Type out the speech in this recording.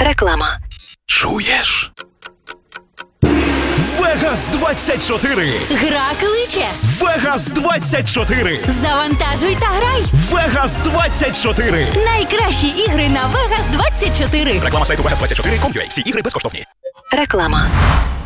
Реклама. Чуєш? Вегас 24. Гра кличе. Вегас 24. Завантажуй та грай. Вегас 24. Найкращі ігри на Vegas 24. Реклама сайту Vegas24.com.ua. Всі ігри безкоштовні. Реклама.